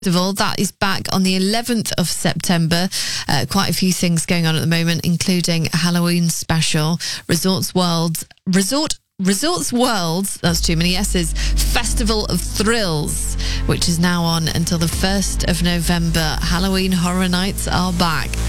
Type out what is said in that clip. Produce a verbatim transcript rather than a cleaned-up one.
Festival that is back on the eleventh of September. Uh, quite a few things going on at the moment, including a Halloween special, Resorts World, Resort Resorts World's, that's too many S's, Festival of Thrills, which is now on until the first of November. Halloween Horror Nights are back.